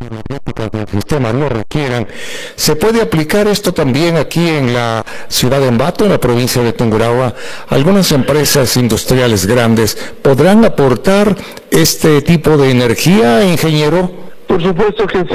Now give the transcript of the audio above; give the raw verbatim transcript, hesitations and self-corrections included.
energéticas del sistema lo requieran. ¿Se puede aplicar esto también aquí en la ciudad de Ambato, en la provincia de Tungurahua? ¿Algunas empresas industriales grandes podrán aportar este tipo de energía, ingeniero? Por supuesto que sí,